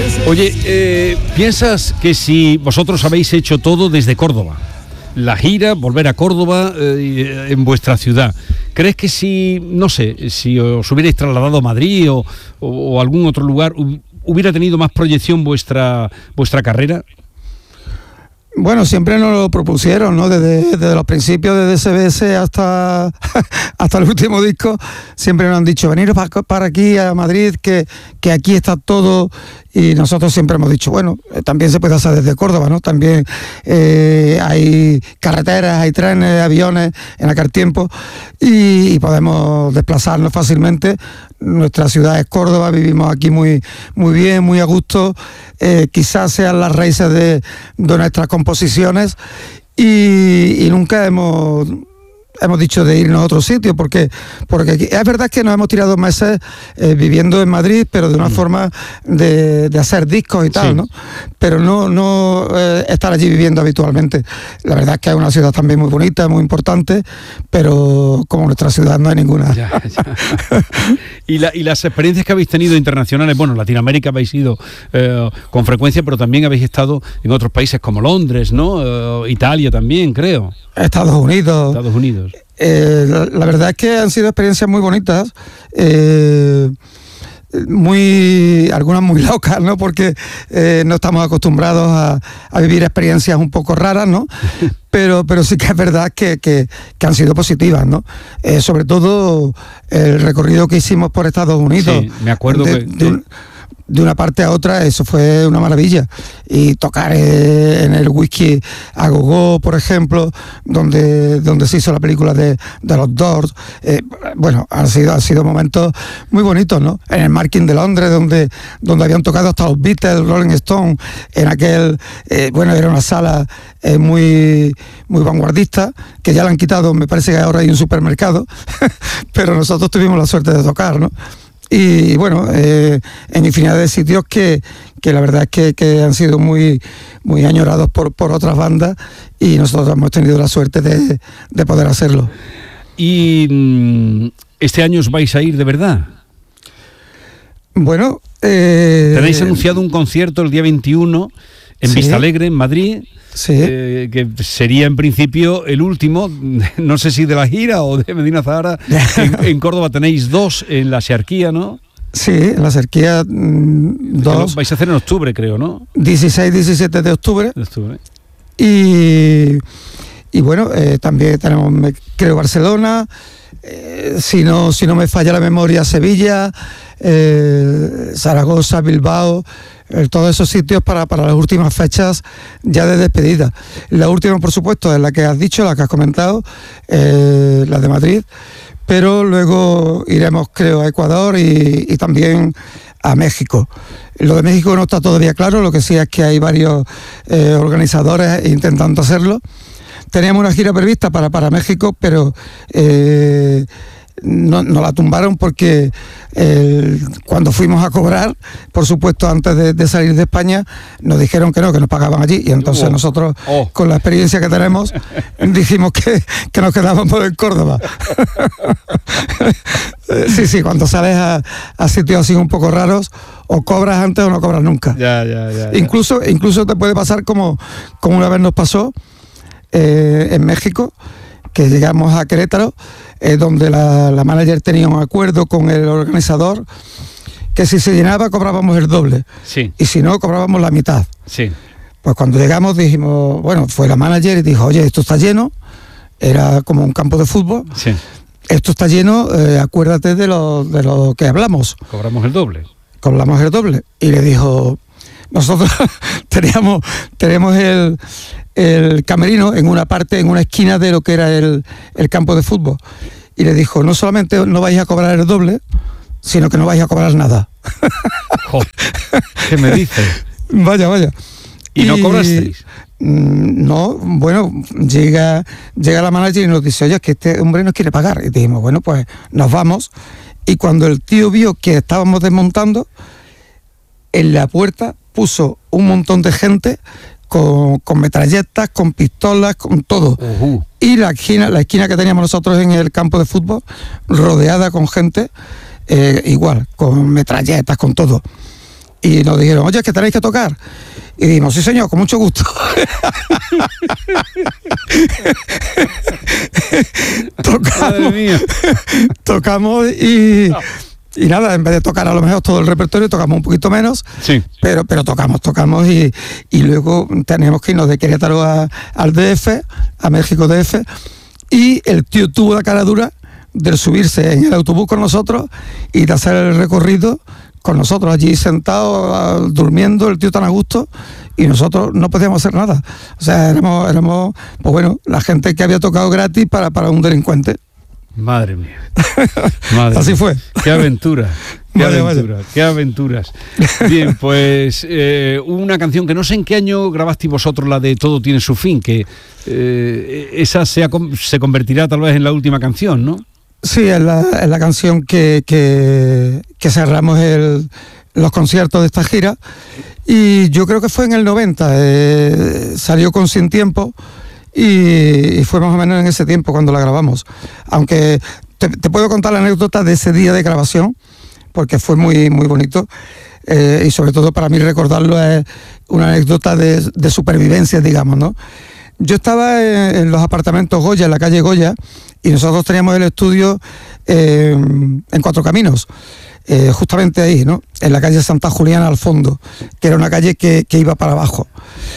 Oye, ¿piensas que si vosotros habéis hecho todo desde Córdoba, la gira, volver a Córdoba en vuestra ciudad, crees que si, no sé, si os hubierais trasladado a Madrid o algún otro lugar, hubiera tenido más proyección vuestra carrera? Bueno, siempre nos lo propusieron, ¿no? Desde los principios, desde SBS hasta el último disco, siempre nos han dicho, veniros para aquí a Madrid, que aquí está todo, y nosotros siempre hemos dicho, bueno, también se puede hacer desde Córdoba, ¿no? También hay carreteras, hay trenes, aviones en aquel tiempo, y podemos desplazarnos fácilmente. Nuestra ciudad es Córdoba, vivimos aquí muy, muy bien, muy a gusto, quizás sean las raíces de nuestras composiciones, y nunca hemos dicho de irnos a otro sitio, porque aquí, es verdad que nos hemos tirado meses viviendo en Madrid, pero de una forma de hacer discos y tal, sí, ¿no? Pero no estar allí viviendo habitualmente. La verdad es que es una ciudad también muy bonita, muy importante, pero como nuestra ciudad no hay ninguna. Ya. Y las experiencias que habéis tenido internacionales, bueno, Latinoamérica habéis ido con frecuencia, pero también habéis estado en otros países como Londres, ¿no? Italia también, creo. Estados Unidos. La verdad es que han sido experiencias muy bonitas, algunas muy locas, ¿no? Porque no estamos acostumbrados a vivir experiencias un poco raras, ¿no? Pero sí que es verdad que han sido positivas, ¿no? Sobre todo el recorrido que hicimos por Estados Unidos. Sí, me acuerdo de una parte a otra, eso fue una maravilla. Y tocar en el Whisky a Go-Go, por ejemplo, donde se hizo la película de los Doors, bueno, han sido momentos muy bonitos, ¿no? En el Marquín de Londres, donde habían tocado hasta los Beatles, Rolling Stone, en aquel, bueno, era una sala muy, muy vanguardista, que ya la han quitado, me parece que ahora hay un supermercado, pero nosotros tuvimos la suerte de tocar, ¿no? Y bueno, en infinidad de sitios que la verdad es que han sido muy, muy añorados por otras bandas, y nosotros hemos tenido la suerte de poder hacerlo. ¿Y este año os vais a ir de verdad? Bueno... Tenéis anunciado un concierto el día 21 en Vistalegre, en Madrid. Sí. Que sería en principio el último, no sé si de la gira o de Medina Zahara. En Córdoba tenéis 2 en la Xerquía, ¿no? Sí, en la Xerquía 2. Vais a hacer en octubre, creo, ¿no? 16, 17 de octubre. Y bueno, también tenemos, creo, Barcelona, si no me falla la memoria, Sevilla, Zaragoza, Bilbao, todos esos sitios para las últimas fechas ya de despedida. La última, por supuesto, es la que has dicho, la que has comentado, la de Madrid, pero luego iremos, creo, a Ecuador y también a México. Lo de México no está todavía claro, lo que sí es que hay varios organizadores intentando hacerlo. Teníamos una gira prevista para México, pero no la tumbaron porque cuando fuimos a cobrar, por supuesto, antes de salir de España, nos dijeron que nos pagaban allí, y entonces nosotros, con la experiencia que tenemos, dijimos que nos quedábamos en Córdoba. Sí, cuando sales a sitios así un poco raros, o cobras antes o no cobras nunca. Ya. Incluso te puede pasar como una vez nos pasó en México, que llegamos a Querétaro, donde la manager tenía un acuerdo con el organizador, que si se llenaba cobrábamos el doble, sí, y si no cobrábamos la mitad. Sí. Pues cuando llegamos dijimos, bueno, fue la manager y dijo, oye, esto está lleno, era como un campo de fútbol, sí, esto está lleno, acuérdate de lo que hablamos. Cobramos el doble. Y le dijo, nosotros tenemos el camerino en una esquina de lo que era el campo de fútbol, y le dijo, no solamente no vais a cobrar el doble, sino que no vais a cobrar nada. ¿Qué me dices? Vaya. ¿Y no cobrasteis? No, bueno, llega la manager y nos dice, oye, es que este hombre nos quiere pagar. Y dijimos, bueno, pues nos vamos. Y cuando el tío vio que estábamos desmontando, en la puerta puso un montón de gente con metralletas, con pistolas, con todo. Uh-huh. Y la esquina que teníamos nosotros en el campo de fútbol, rodeada con gente, igual, con metralletas, con todo. y nos dijeron, oye, es que tenéis que tocar. Y dijimos, sí señor, con mucho gusto. Tocamos y nada, en vez de tocar a lo mejor todo el repertorio, tocamos un poquito menos, sí. pero tocamos y luego tenemos que irnos de Querétaro al DF, a México DF, y el tío tuvo la cara dura de subirse en el autobús con nosotros y de hacer el recorrido con nosotros allí sentados, durmiendo, el tío tan a gusto, y nosotros no podíamos hacer nada. O sea, éramos pues bueno, la gente que había tocado gratis para un delincuente. Madre mía. Madre Así mía. fue. Qué aventura. Qué Vaya, aventura, vaya. qué aventuras. Bien, pues una canción que no sé en qué año grabasteis vosotros, la de Todo tiene su fin, que esa se convertirá tal vez en la última canción, ¿no? Sí, es la canción que cerramos los conciertos de esta gira, y yo creo que fue en el 90, salió con Sin Tiempo, y fue más o menos en ese tiempo cuando la grabamos. Aunque te puedo contar la anécdota de ese día de grabación, porque fue muy, muy bonito, y sobre todo para mí recordarlo es una anécdota de supervivencia, digamos, ¿no? Yo estaba en los apartamentos Goya, en la calle Goya, y nosotros teníamos el estudio en Cuatro Caminos, justamente ahí, ¿no? En la calle Santa Juliana al fondo, que era una calle que iba para abajo.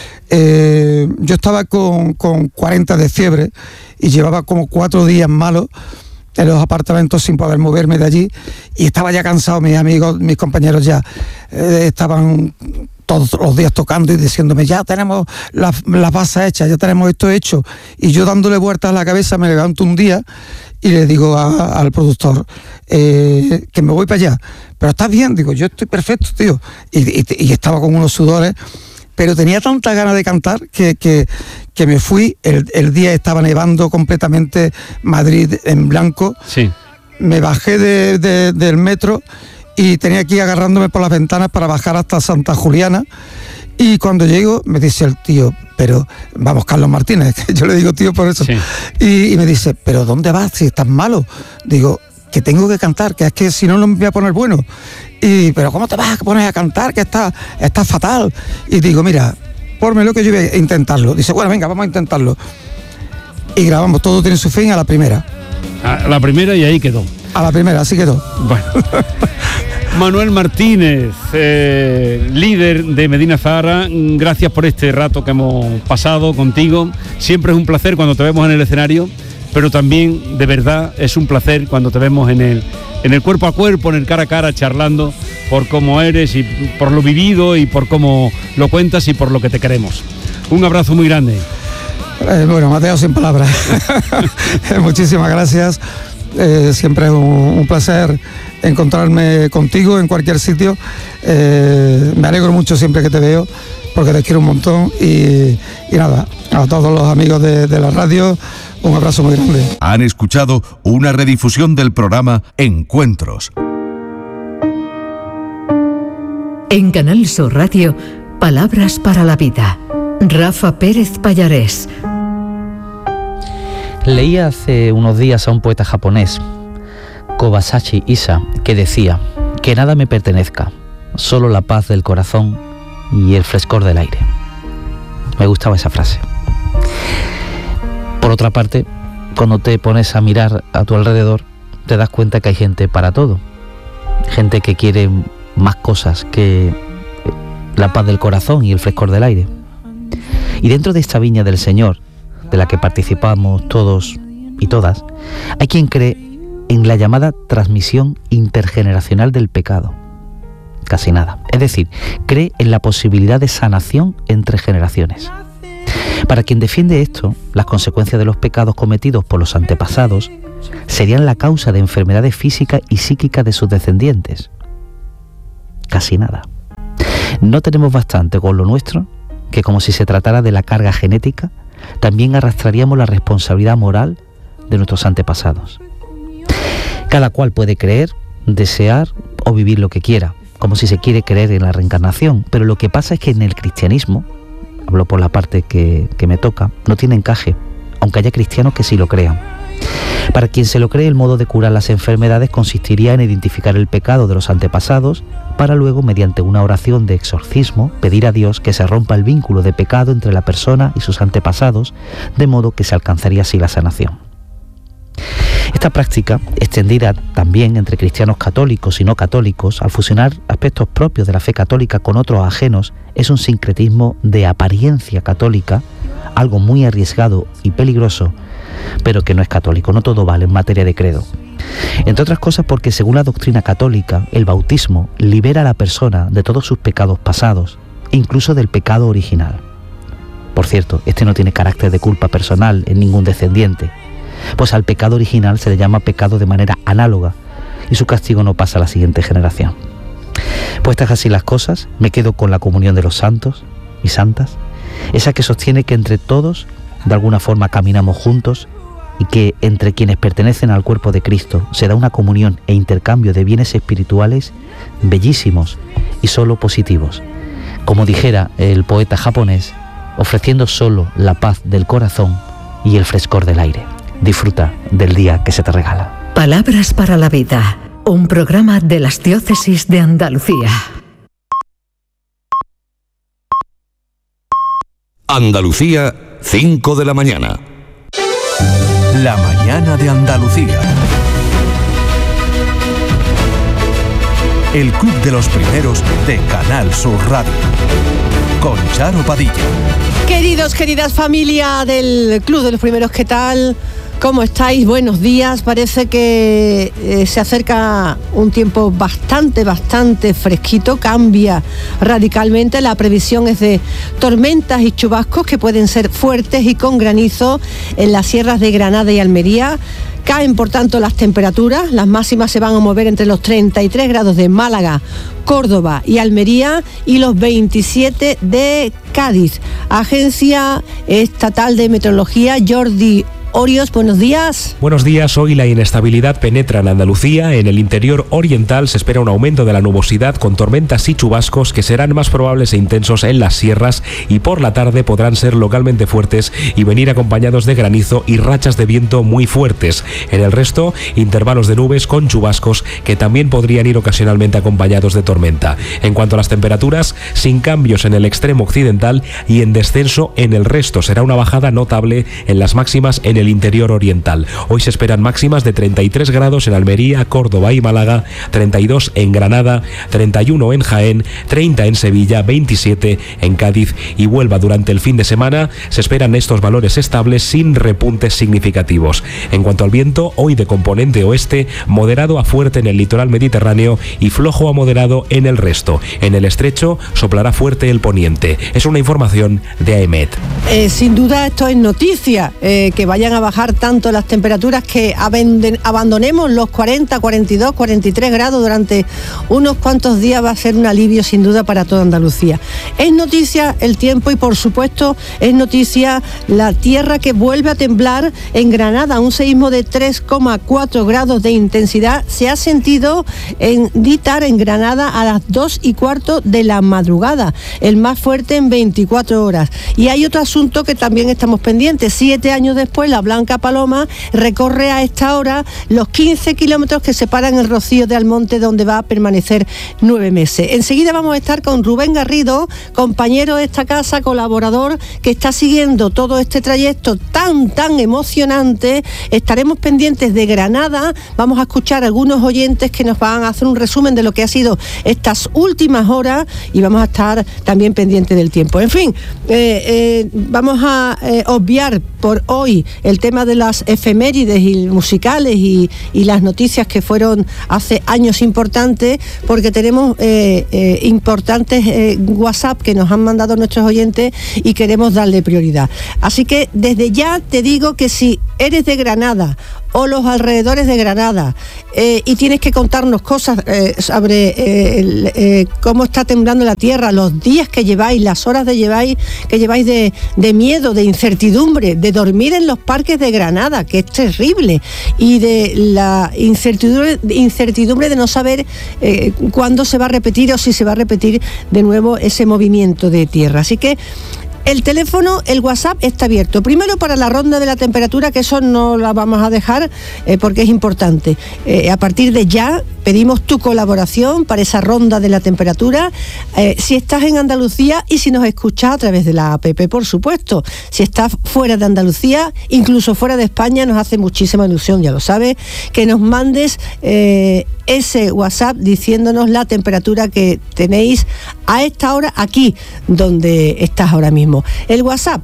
Yo estaba con 40 de fiebre y llevaba como 4 días malos en los apartamentos sin poder moverme de allí, y estaba ya cansado. Mis amigos, mis compañeros ya estaban todos los días tocando y diciéndome, ya tenemos las bases hechas, ya tenemos esto hecho, y yo dándole vueltas a la cabeza me levanto un día y le digo al productor que me voy para allá. Pero estás bien, digo, yo estoy perfecto, tío, y estaba con unos sudores, pero tenía tanta ganas de cantar que me fui. El día estaba nevando completamente, Madrid en blanco. Sí. Me bajé del metro y tenía que ir agarrándome por las ventanas para bajar hasta Santa Juliana, y cuando llego me dice el tío, pero vamos, Carlos Martínez, que yo le digo tío por eso, sí. y me dice, pero ¿dónde vas si estás malo? Digo, que tengo que cantar, que es que si no me voy a poner bueno. Pero ¿cómo te vas a poner a cantar? Que está fatal. Y digo, mira, pórmelo que yo voy a intentarlo. Dice, bueno, venga, vamos a intentarlo. Y grabamos Todo tiene su fin a la primera. A la primera, y ahí quedó. A la primera, así quedó. Bueno. Manuel Martínez, líder de Medina Zahara, gracias por este rato que hemos pasado contigo. Siempre es un placer cuando te vemos en el escenario, pero también, de verdad, es un placer cuando te vemos en el cuerpo a cuerpo, en el cara a cara, charlando por cómo eres y por lo vivido y por cómo lo cuentas y por lo que te queremos. Un abrazo muy grande. Bueno, Mateo, sin palabras. Muchísimas gracias. Siempre es un placer encontrarme contigo en cualquier sitio. Me alegro mucho siempre que te veo, porque te quiero un montón. Y nada, a todos los amigos de la radio, un abrazo muy grande. Han escuchado una redifusión del programa Encuentros. En Canal Sur Radio, Palabras para la Vida. Rafa Pérez Pallarés. Leí hace unos días a un poeta japonés, Kobayashi Isa, que decía: que nada me pertenezca, solo la paz del corazón y el frescor del aire. Me gustaba esa frase. Por otra parte, cuando te pones a mirar a tu alrededor, te das cuenta que hay gente para todo. Gente que quiere más cosas que la paz del corazón y el frescor del aire. Y dentro de esta viña del Señor, de la que participamos todos y todas, hay quien cree en la llamada transmisión intergeneracional del pecado. Casi nada. Es decir, cree en la posibilidad de sanación entre generaciones. Para quien defiende esto, las consecuencias de los pecados cometidos por los antepasados serían la causa de enfermedades físicas y psíquicas de sus descendientes. Casi nada. No tenemos bastante con lo nuestro, que como si se tratara de la carga genética, también arrastraríamos la responsabilidad moral de nuestros antepasados. Cada cual puede creer, desear o vivir lo que quiera, como si se quiere creer en la reencarnación, pero lo que pasa es que en el cristianismo, hablo por la parte que me toca, no tiene encaje, aunque haya cristianos que sí lo crean. Para quien se lo cree, el modo de curar las enfermedades consistiría en identificar el pecado de los antepasados para luego, mediante una oración de exorcismo, pedir a Dios que se rompa el vínculo de pecado entre la persona y sus antepasados, de modo que se alcanzaría así la sanación. Esta práctica, extendida también entre cristianos católicos y no católicos, al fusionar aspectos propios de la fe católica con otros ajenos, es un sincretismo de apariencia católica, algo muy arriesgado y peligroso, pero que no es católico. No todo vale en materia de credo. Entre otras cosas porque, según la doctrina católica, el bautismo libera a la persona de todos sus pecados pasados, incluso del pecado original. Por cierto, este no tiene carácter de culpa personal en ningún descendiente, pues al pecado original se le llama pecado de manera análoga y su castigo no pasa a la siguiente generación. Puestas así las cosas, me quedo con la comunión de los santos y santas, esa que sostiene que entre todos de alguna forma caminamos juntos y que entre quienes pertenecen al cuerpo de Cristo se da una comunión e intercambio de bienes espirituales bellísimos y solo positivos. Como dijera el poeta japonés, ofreciendo solo la paz del corazón y el frescor del aire. Disfruta del día que se te regala. Palabras para la vida, un programa de las diócesis de Andalucía. Andalucía, 5 de la mañana. La mañana de Andalucía. El Club de los Primeros de Canal Sur Radio. Con Charo Padilla. Queridos, queridas familia del Club de los Primeros, ¿qué tal? ¿Cómo estáis? Buenos días. Parece que se acerca un tiempo bastante fresquito. Cambia radicalmente. La previsión es de tormentas y chubascos que pueden ser fuertes y con granizo en las sierras de Granada y Almería. Caen, por tanto, las temperaturas. Las máximas se van a mover entre los 33 grados de Málaga, Córdoba y Almería y los 27 de Cádiz. Agencia Estatal de Meteorología, Jordi Orios, buenos días. Buenos días. Hoy la inestabilidad penetra en Andalucía. En el interior oriental se espera un aumento de la nubosidad con tormentas y chubascos que serán más probables e intensos en las sierras y por la tarde podrán ser localmente fuertes y venir acompañados de granizo y rachas de viento muy fuertes. En el resto, intervalos de nubes con chubascos que también podrían ir ocasionalmente acompañados de tormenta. En cuanto a las temperaturas, sin cambios en el extremo occidental y en descenso en el resto. Será una bajada notable en las máximas en el interior oriental. Hoy se esperan máximas de 33 grados en Almería, Córdoba y Málaga, 32 en Granada, 31 en Jaén, 30 en Sevilla, 27 en Cádiz y Huelva. Durante el fin de semana se esperan estos valores estables sin repuntes significativos. En cuanto al viento, hoy de componente oeste, moderado a fuerte en el litoral mediterráneo y flojo a moderado en el resto. En el estrecho soplará fuerte el poniente. Es una información de AEMET. Sin duda esto es noticia, que vayan a bajar tanto las temperaturas, que abandonemos los 40, 42, 43 grados durante unos cuantos días. Va a ser un alivio sin duda para toda Andalucía. Es noticia el tiempo y por supuesto es noticia la tierra que vuelve a temblar en Granada. Un seísmo de 3,4 grados de intensidad se ha sentido en Dítar, en Granada, a las 2:15 de la madrugada, el más fuerte en 24 horas. Y hay otro asunto que también estamos pendientes. 7 años después, la Blanca Paloma recorre a esta hora los 15 kilómetros que separan el Rocío de Almonte, donde va a permanecer 9 meses. Enseguida vamos a estar con Rubén Garrido, compañero de esta casa, colaborador, que está siguiendo todo este trayecto tan emocionante. Estaremos pendientes de Granada. Vamos a escuchar a algunos oyentes que nos van a hacer un resumen de lo que ha sido estas últimas horas y vamos a estar también pendientes del tiempo. En fin, vamos a obviar por hoy el tema de las efemérides y musicales y las noticias que fueron hace años importantes, porque tenemos importantes WhatsApp que nos han mandado nuestros oyentes y queremos darle prioridad. Así que desde ya te digo que si eres de Granada o los alrededores de Granada y tienes que contarnos cosas sobre cómo está temblando la tierra, los días que lleváis, las horas que lleváis de miedo, de incertidumbre, de dormir en los parques de Granada, que es terrible, y de la incertidumbre de no saber cuándo se va a repetir o si se va a repetir de nuevo ese movimiento de tierra. Así que El teléfono, el WhatsApp está abierto. Primero para la ronda de la temperatura, que eso no la vamos a dejar porque es importante. A partir de ya pedimos tu colaboración para esa ronda de la temperatura. Si estás en Andalucía y si nos escuchas a través de la APP, por supuesto. Si estás fuera de Andalucía, incluso fuera de España, nos hace muchísima ilusión, ya lo sabes, que nos mandes ese WhatsApp diciéndonos la temperatura que tenéis a esta hora aquí donde estás ahora mismo. El WhatsApp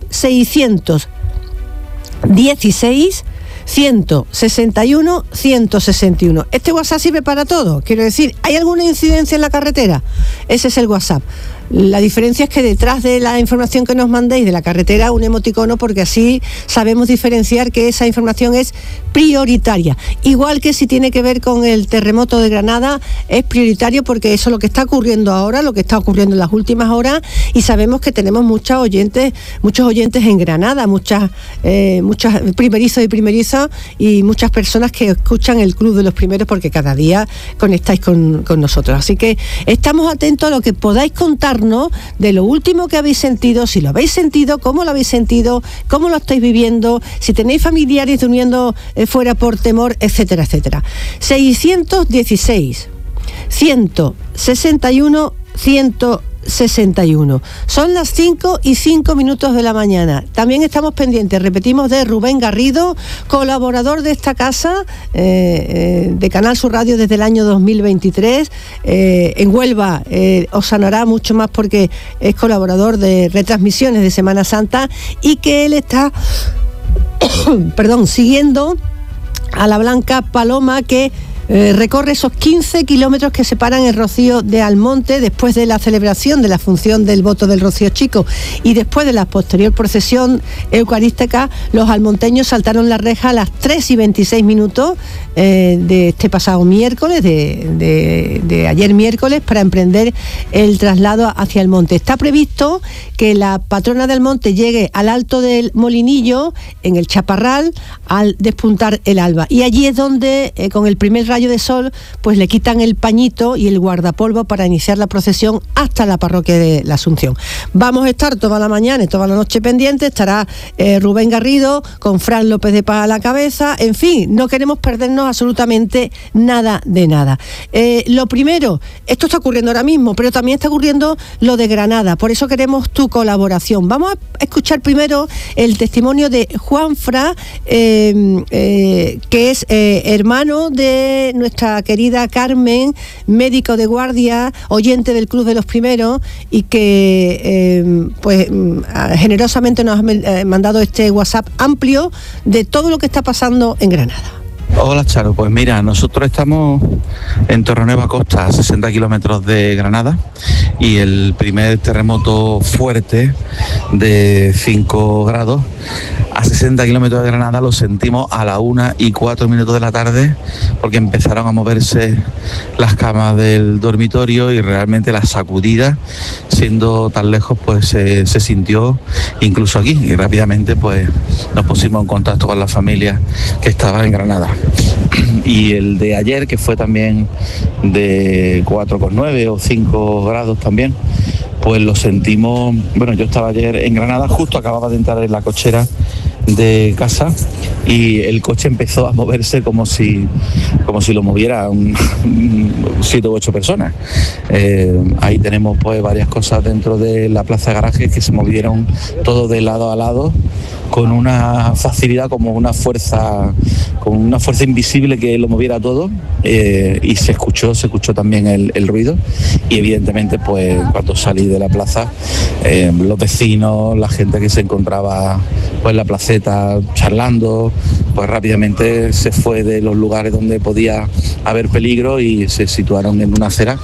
616 161 161. Este WhatsApp sirve para todo. Quiero decir, ¿hay alguna incidencia en la carretera? Ese es el WhatsApp. La diferencia es que detrás de la información que nos mandéis de la carretera, un emoticono, porque así sabemos diferenciar que esa información es prioritaria. Igual que si tiene que ver con el terremoto de Granada, es prioritario porque eso es lo que está ocurriendo ahora, lo que está ocurriendo en las últimas horas, y sabemos que tenemos muchos oyentes en Granada, muchas primerizos y primerizas, y muchas personas que escuchan el Club de los Primeros porque cada día conectáis con nosotros. Así que estamos atentos a lo que podáis contar de lo último que habéis sentido, si lo habéis sentido, cómo lo habéis sentido, cómo lo estáis viviendo, si tenéis familiares durmiendo fuera por temor, etcétera, etcétera. 616 161 161. Son las 5:05 de la mañana. También estamos pendientes, repetimos, de Rubén Garrido, colaborador de esta casa, de Canal Sur Radio desde el año 2023. En Huelva os sanará mucho más porque es colaborador de retransmisiones de Semana Santa, y que él está siguiendo a la Blanca Paloma, que recorre esos 15 kilómetros que separan el Rocío de Almonte, después de la celebración de la función del voto del Rocío Chico y después de la posterior procesión eucarística. Los almonteños saltaron la reja a las 3:26 de este pasado miércoles, de ayer miércoles, para emprender el traslado hacia el monte. Está previsto que la patrona del monte llegue al Alto del Molinillo, en el Chaparral, al despuntar el alba, y allí es donde con el primer rayo de sol pues le quitan el pañito y el guardapolvo para iniciar la procesión hasta la parroquia de la Asunción. Vamos a estar toda la mañana y toda la noche pendientes. Estará Rubén Garrido con Fran López de Paz a la cabeza. En fin, no queremos perdernos absolutamente nada de nada. Lo primero, esto está ocurriendo ahora mismo, pero también está ocurriendo lo de Granada, por eso queremos tu colaboración. Vamos a escuchar primero el testimonio de Juanfra, que es hermano de nuestra querida Carmen, médico de guardia, oyente del Club de los Primeros, y que generosamente nos ha mandado este WhatsApp amplio de todo lo que está pasando en Granada. Hola Charo, pues mira, nosotros estamos en Torrenueva Costa, a 60 kilómetros de Granada, y el primer terremoto fuerte de 5 grados a 60 kilómetros de Granada lo sentimos a las 1:04 de la tarde, porque empezaron a moverse las camas del dormitorio y realmente la sacudida, siendo tan lejos, pues se sintió incluso aquí, y rápidamente pues nos pusimos en contacto con la familia que estaba en Granada. Y el de ayer, que fue también de 4,9 o 5 grados también, pues lo sentimos. Bueno, yo estaba ayer en Granada, justo acababa de entrar en la cochera de casa y el coche empezó a moverse como si lo moviera 7 u 8 personas. Ahí tenemos pues varias cosas dentro de la plaza de garajes que se movieron todo de lado a lado con una facilidad, como una fuerza invisible que lo moviera todo, y se escuchó también el ruido, y evidentemente pues cuando salí de la plaza, los vecinos, la gente que se encontraba pues en la placeta charlando, pues rápidamente se fue de los lugares donde podía haber peligro y se situaron en una acera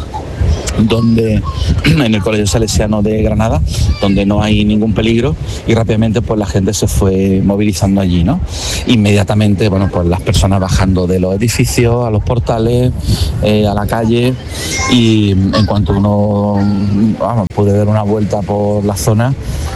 en el Colegio Salesiano de Granada, donde no hay ningún peligro, y rápidamente pues la gente se fue movilizando allí, ¿no? Inmediatamente, bueno, pues las personas bajando de los edificios a los portales, a la calle, y en cuanto pude dar una vuelta por la zona,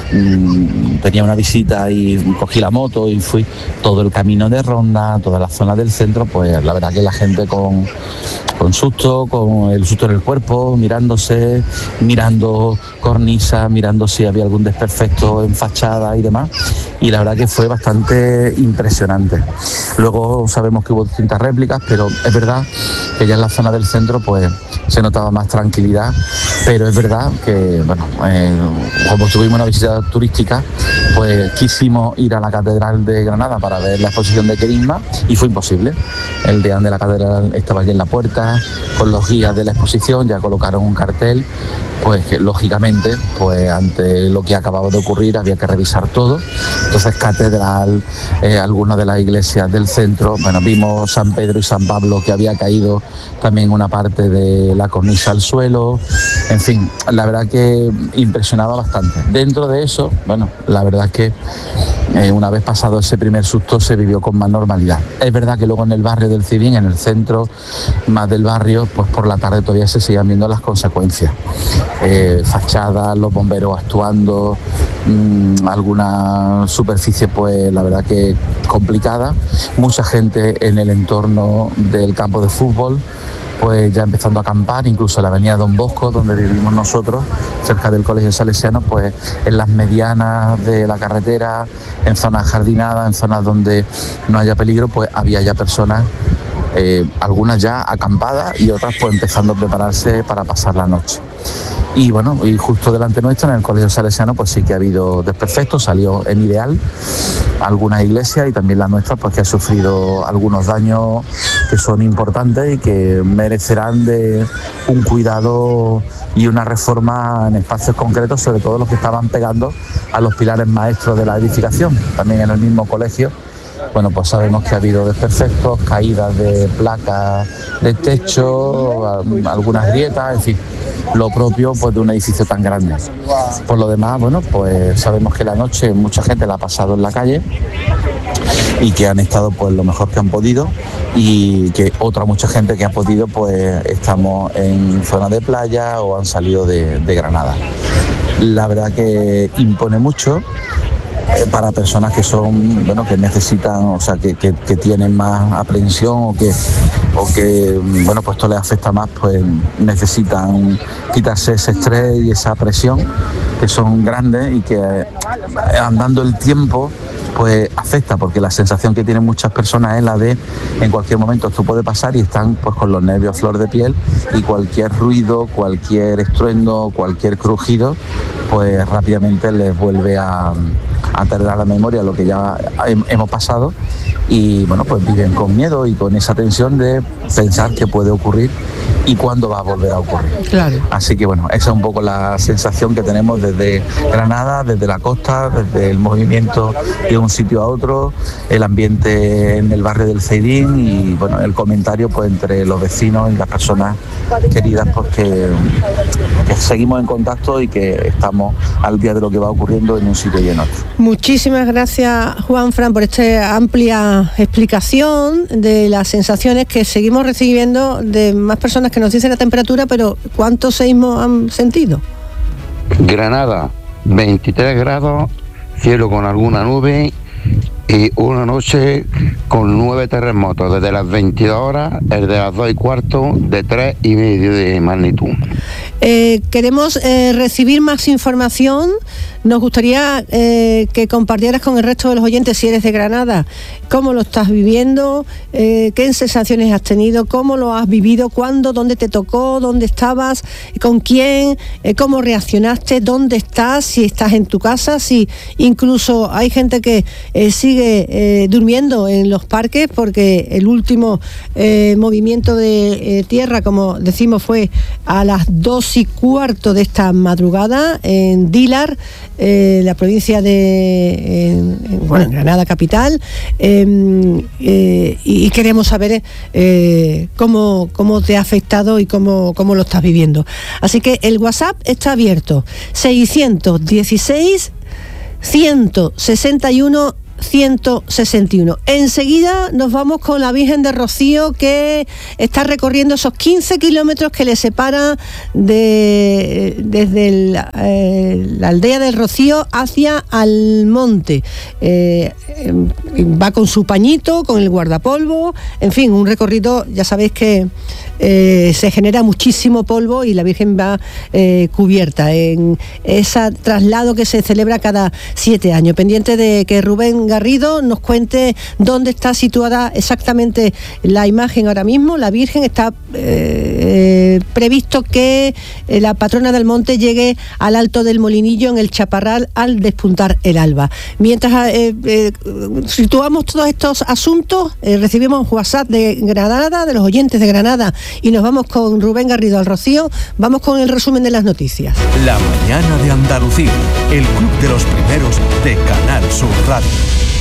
tenía una visita y cogí la moto y fui todo el camino de Ronda, toda la zona del centro, pues la verdad que la gente con susto, con el susto en el cuerpo, mirándose, mirando cornisa, mirando si había algún desperfecto en fachada y demás, y la verdad que fue bastante impresionante. Luego sabemos que hubo distintas réplicas, pero es verdad que ya en la zona del centro pues se notaba más tranquilidad, pero es verdad que, bueno, como tuvimos una visita turística, pues quisimos ir a la Catedral de Granada para ver la exposición de Querisma y fue imposible. El deán de la catedral estaba allí en la puerta con los guías de la exposición, ya colocaron un cartel, pues que lógicamente, pues ante lo que acababa de ocurrir había que revisar todo. Entonces catedral, algunas de las iglesias del centro, bueno, vimos San Pedro y San Pablo que había caído también una parte de la cornisa al suelo, en fin, la verdad que impresionaba bastante. Dentro de eso, bueno, la verdad es que una vez pasado ese primer susto se vivió con más normalidad. Es verdad que luego en el barrio del Cidín, en el centro más del barrio, pues por la tarde todavía se siguen viendo las consecuencias. Fachadas, los bomberos actuando, alguna superficie pues la verdad que complicada, mucha gente en el entorno del campo de fútbol, pues ya empezando a acampar, incluso en la avenida Don Bosco, donde vivimos nosotros, cerca del Colegio Salesiano, pues en las medianas de la carretera, en zonas jardinadas, en zonas donde no haya peligro, pues había ya personas, algunas ya acampadas y otras pues empezando a prepararse para pasar la noche. Y bueno, y justo delante nuestra, en el Colegio Salesiano, pues sí que ha habido desperfectos, salió en ideal algunas iglesias y también la nuestra, pues que ha sufrido algunos daños que son importantes y que merecerán de un cuidado y una reforma en espacios concretos, sobre todo los que estaban pegando a los pilares maestros de la edificación, también en el mismo colegio. Bueno, pues sabemos que ha habido desperfectos, caídas de placas de techo, algunas grietas, en fin, lo propio pues de un edificio tan grande. Por lo demás, bueno, pues sabemos que la noche mucha gente la ha pasado en la calle y que han estado pues lo mejor que han podido, y que otra mucha gente que ha podido pues estamos en zona de playa o han salido de Granada. La verdad que impone mucho para personas que son, bueno, que necesitan, o sea, que tienen más aprensión o que bueno, pues esto les afecta más, pues necesitan quitarse ese estrés y esa presión que son grandes y que andando el tiempo pues afecta, porque la sensación que tienen muchas personas es la de en cualquier momento esto puede pasar y están pues con los nervios a flor de piel y cualquier ruido, cualquier estruendo, cualquier crujido pues rápidamente les vuelve a traer a la memoria lo que ya hemos pasado y bueno, pues viven con miedo y con esa tensión de pensar qué puede ocurrir y cuándo va a volver a ocurrir. Claro. Así que bueno, esa es un poco la sensación que tenemos desde Granada, desde la costa, desde el movimiento de un sitio a otro, el ambiente en el barrio del Ceidín y bueno, el comentario pues entre los vecinos y las personas queridas, porque que seguimos en contacto y que estamos al día de lo que va ocurriendo en un sitio y en otro. Muchísimas gracias, Juanfran, por esta amplia explicación de las sensaciones que seguimos recibiendo de más personas que nos dicen la temperatura, pero ¿cuántos seísmos han sentido? Granada, 23 grados, cielo con alguna nube y una noche con 9 terremotos, desde las 22 horas, el de las 2:15 de 3,5 de magnitud. Queremos recibir más información. Nos gustaría que compartieras con el resto de los oyentes, si eres de Granada, cómo lo estás viviendo, qué sensaciones has tenido, cómo lo has vivido, cuándo, dónde te tocó, dónde estabas, con quién, cómo reaccionaste, dónde estás, si estás en tu casa, si incluso hay gente que sigue durmiendo en los parques, porque el último movimiento de tierra, como decimos, fue a las 2:15 de esta madrugada en Dílar, la provincia de en Granada capital, y queremos saber cómo te ha afectado y cómo lo estás viviendo. Así que el WhatsApp está abierto, 616 161 161. Enseguida nos vamos con la Virgen de Rocío, que está recorriendo esos 15 kilómetros que le separan desde la aldea del Rocío hacia Almonte. Va con su pañito, con el guardapolvo, en fin, un recorrido, ya sabéis que se genera muchísimo polvo y la Virgen va cubierta en ese traslado que se celebra cada 7 años. Pendiente de que Rubén Garrido nos cuente dónde está situada exactamente la imagen ahora mismo. La Virgen está previsto que la patrona del monte llegue al Alto del Molinillo en el Chaparral al despuntar el alba. Mientras situamos todos estos asuntos, recibimos WhatsApp de Granada, de los oyentes de Granada, y nos vamos con Rubén Garrido al Rocío. Vamos con el resumen de las noticias. La mañana de Andalucía, el club de los primeros de Canal Sur Radio.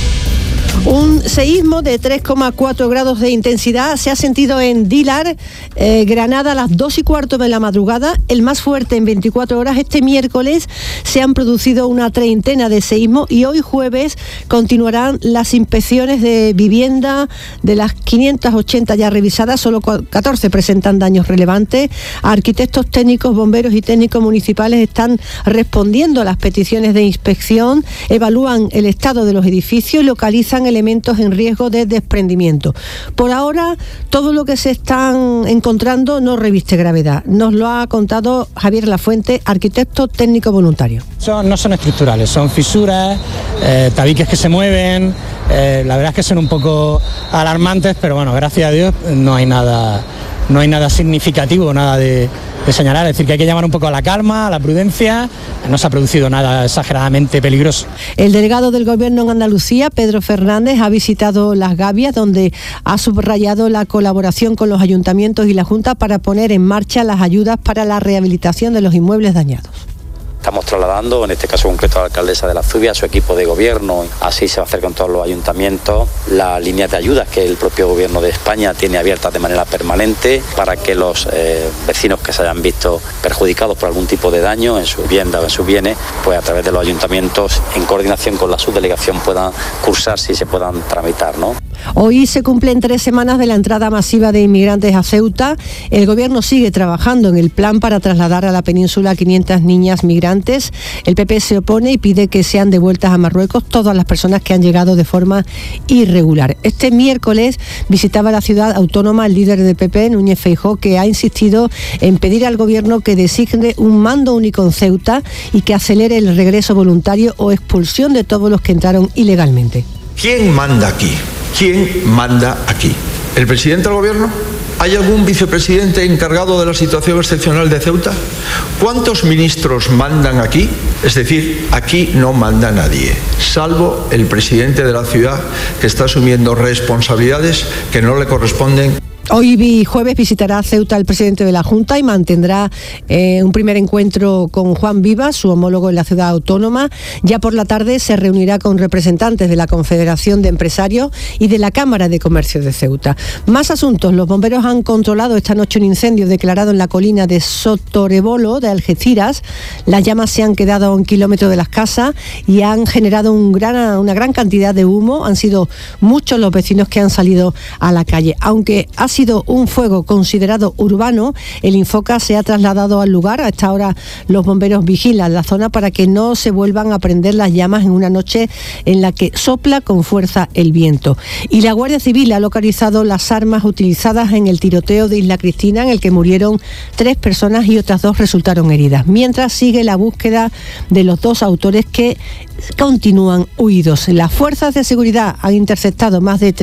Un seísmo de 3,4 grados de intensidad se ha sentido en Dílar, Granada, a las 2:15 de la madrugada, el más fuerte en 24 horas. Este miércoles se han producido una treintena de seísmos y hoy jueves continuarán las inspecciones de vivienda. De las 580 ya revisadas, solo 14 presentan daños relevantes. Arquitectos, técnicos, bomberos y técnicos municipales están respondiendo a las peticiones de inspección, evalúan el estado de los edificios y localizan elementos en riesgo de desprendimiento. Por ahora, todo lo que se están encontrando no reviste gravedad. Nos lo ha contado Javier Lafuente, arquitecto técnico voluntario. No son estructurales, son fisuras, tabiques que se mueven. La verdad es que son un poco alarmantes, pero bueno, gracias a Dios no hay nada significativo, nada de señalar. Es decir, que hay que llamar un poco a la calma, a la prudencia. No se ha producido nada exageradamente peligroso. El delegado del Gobierno en Andalucía, Pedro Fernández, ha visitado Las Gavias, donde ha subrayado la colaboración con los ayuntamientos y la Junta para poner en marcha las ayudas para la rehabilitación de los inmuebles dañados. Estamos trasladando, en este caso concreto a la alcaldesa de La Zubia, a su equipo de gobierno, así se va a hacer con todos los ayuntamientos, las líneas de ayudas que el propio gobierno de España tiene abiertas de manera permanente para que los vecinos que se hayan visto perjudicados por algún tipo de daño en su vivienda o en sus bienes, pues a través de los ayuntamientos, en coordinación con la subdelegación, puedan cursarse y se puedan tramitar, ¿no? Hoy se cumplen 3 semanas de la entrada masiva de inmigrantes a Ceuta. El gobierno sigue trabajando en el plan para trasladar a la península a 500 niñas migrantes. El PP se opone y pide que sean devueltas a Marruecos todas las personas que han llegado de forma irregular. Este miércoles visitaba la ciudad autónoma el líder del PP, Núñez Feijóo, que ha insistido en pedir al gobierno que designe un mando único en Ceuta y que acelere el regreso voluntario o expulsión de todos los que entraron ilegalmente. ¿Quién manda aquí? ¿Quién manda aquí? ¿El presidente del gobierno? ¿Hay algún vicepresidente encargado de la situación excepcional de Ceuta? ¿Cuántos ministros mandan aquí? Es decir, aquí no manda nadie, salvo el presidente de la ciudad, que está asumiendo responsabilidades que no le corresponden. Hoy jueves visitará Ceuta el presidente de la Junta y mantendrá un primer encuentro con Juan Vivas, su homólogo en la ciudad autónoma. Ya por la tarde se reunirá con representantes de la Confederación de Empresarios y de la Cámara de Comercio de Ceuta. Más asuntos. Los bomberos han controlado esta noche un incendio declarado en la colina de Sotorebolo de Algeciras. Las llamas se han quedado a 1 kilómetro de las casas y han generado una gran cantidad de humo. Han sido muchos los vecinos que han salido a la calle. Aunque ha sido un fuego considerado urbano, el Infoca se ha trasladado al lugar. A esta hora los bomberos vigilan la zona para que no se vuelvan a prender las llamas en una noche en la que sopla con fuerza el viento. Y la Guardia Civil ha localizado las armas utilizadas en el tiroteo de Isla Cristina, en el que murieron 3 personas y otras 2 resultaron heridas, mientras sigue la búsqueda de los 2 autores que continúan huidos. Las fuerzas de seguridad han interceptado más de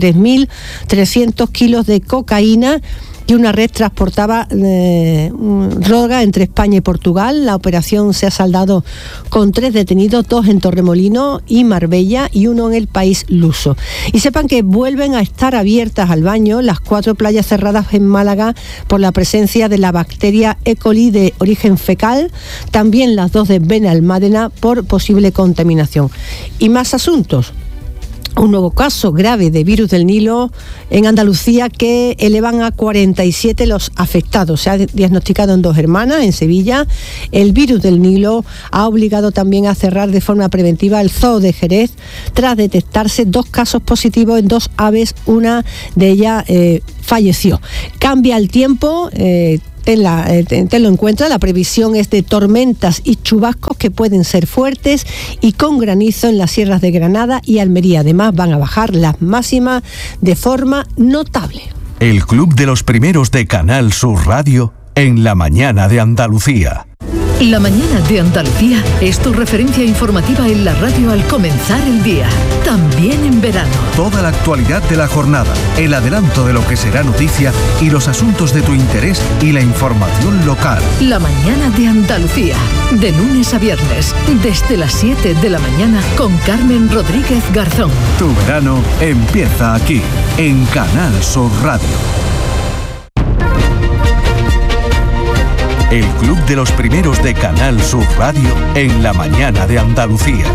3.300 kilos de cocaína y una red transportaba droga entre España y Portugal. La operación se ha saldado con 3 detenidos, 2 en Torremolinos y Marbella y 1 en el país luso. Y sepan que vuelven a estar abiertas al baño las 4 playas cerradas en Málaga por la presencia de la bacteria E. coli de origen fecal, también las 2 de Benalmádena por posible contaminación. Y más asuntos. Un nuevo caso grave de virus del Nilo en Andalucía que elevan a 47 los afectados. Se ha diagnosticado en 2 hermanas, en Sevilla. El virus del Nilo ha obligado también a cerrar de forma preventiva el zoo de Jerez tras detectarse 2 casos positivos en 2 aves. Una de ellas falleció. Cambia el tiempo. Tenlo en cuenta, la previsión es de tormentas y chubascos que pueden ser fuertes y con granizo en las sierras de Granada y Almería. Además, van a bajar las máximas de forma notable. El Club de los Primeros de Canal Sur Radio en la mañana de Andalucía. La mañana de Andalucía es tu referencia informativa en la radio al comenzar el día, también en verano. Toda la actualidad de la jornada, el adelanto de lo que será noticia y los asuntos de tu interés y la información local. La mañana de Andalucía, de lunes a viernes, desde las 7 de la mañana con Carmen Rodríguez Garzón. Tu verano empieza aquí, en Canal Sur Radio. El Club de los Primeros de Canal Sur Radio en la mañana de Andalucía.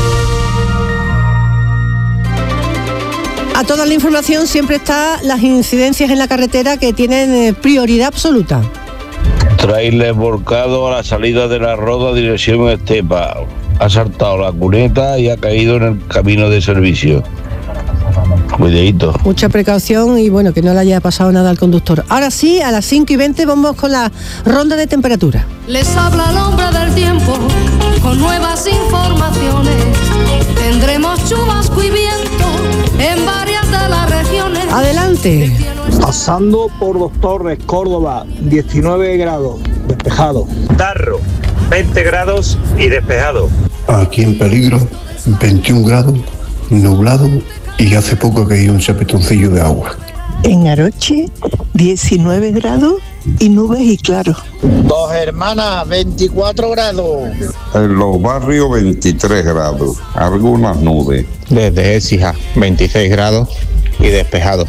A toda la información siempre está las incidencias en la carretera que tienen prioridad absoluta. Trailer volcado a la salida de la Roda dirección Estepa. Ha saltado la cuneta y ha caído en el camino de servicio. Cuidadito. Mucha precaución y bueno, que no le haya pasado nada al conductor. Ahora sí, a las 5:20 vamos con la ronda de temperatura. Les habla el hombre del tiempo con nuevas informaciones. Tendremos chubasco y viento en varias de las regiones. Adelante. Pasando por Dos Torres, Córdoba, 19 grados, despejado. Darro, 20 grados y despejado. Aquí en Peligro, 21 grados, nublado. Y hace poco que hay un chapetoncillo de agua. En Aroche, 19 grados y nubes y claro. Dos Hermanas, 24 grados. En los barrios, 23 grados, algunas nubes. Desde Écija, 26 grados y despejado.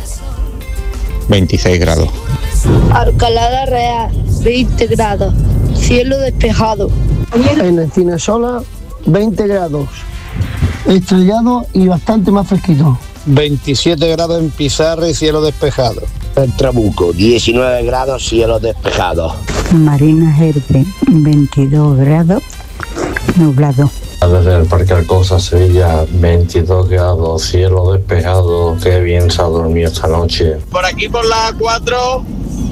26 grados. Alcalá de Real, 20 grados, cielo despejado. En Encinasola, 20 grados. Estrellado y bastante más fresquito. 27 grados en Pizarra y cielo despejado. En Trabuco, 19 grados, cielo despejado. Marina Gerbe, 22 grados, nublado. Desde el Parque Alcosa, Sevilla, 22 grados, cielo despejado. Qué bien se ha dormido esta noche. Por aquí por la A4,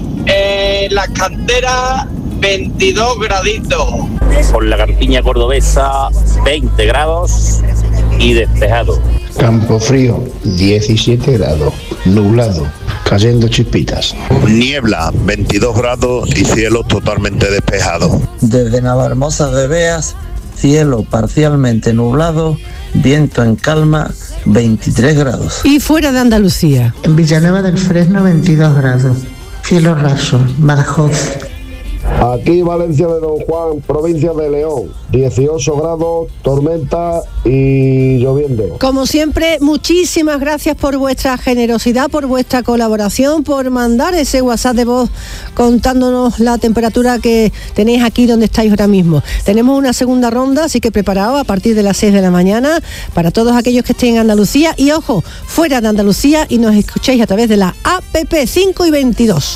las canteras, 22 graditos. Por la campiña cordobesa, 20 grados y despejado. Campo Frío, 17 grados, nublado, cayendo chispitas. Niebla, 22 grados y cielo totalmente despejado. Desde Navahermosa de Beas, cielo parcialmente nublado, viento en calma, 23 grados. Y fuera de Andalucía. En Villanueva del Fresno, 22 grados, cielo raso, Badajoz. Aquí Valencia de Don Juan, provincia de León, 18 grados, tormenta y lloviendo. Como siempre, muchísimas gracias por vuestra generosidad, por vuestra colaboración, por mandar ese WhatsApp de voz contándonos la temperatura que tenéis aquí donde estáis ahora mismo. Tenemos una segunda ronda, así que preparaos a partir de las 6 de la mañana para todos aquellos que estén en Andalucía y ojo, fuera de Andalucía y nos escuchéis a través de la APP 5 y 22.